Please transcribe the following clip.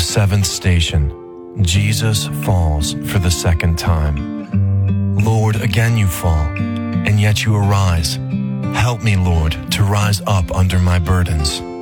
seventh station. Jesus falls for the second time. Lord, again you fall, and yet you arise. Help me, Lord, to rise up under my burdens.